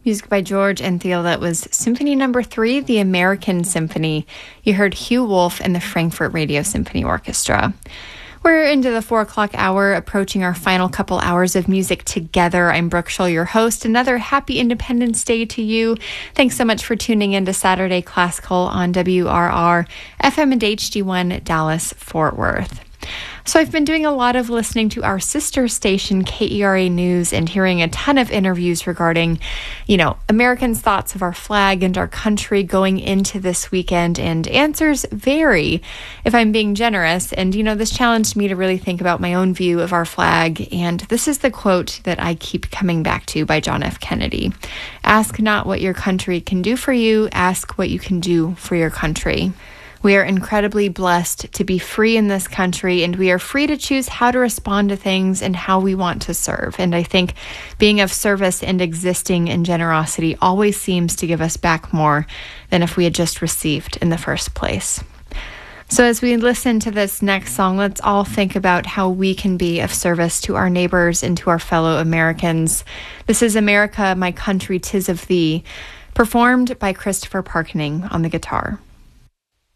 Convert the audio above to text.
Music by George Entheil. That was Symphony Number 3, the American Symphony. You heard Hugh Wolf and the Frankfurt Radio Symphony Orchestra. We're into the 4 o'clock hour, approaching our final couple hours of music together. I'm Brooke Schull, your host. Another happy Independence Day to you. Thanks so much for tuning in to Saturday Classical on WRR, FM and HD1, Dallas, Fort Worth. So I've been doing a lot of listening to our sister station, KERA News, and hearing a ton of interviews regarding, Americans' thoughts of our flag and our country going into this weekend, and answers vary, if I'm being generous. And, this challenged me to really think about my own view of our flag. And this is the quote that I keep coming back to by John F. Kennedy. Ask not what your country can do for you, ask what you can do for your country. We are incredibly blessed to be free in this country, and we are free to choose how to respond to things and how we want to serve. And I think being of service and existing in generosity always seems to give us back more than if we had just received in the first place. So as we listen to this next song, let's all think about how we can be of service to our neighbors and to our fellow Americans. This is America, My Country, 'Tis of Thee, performed by Christopher Parkening on the guitar.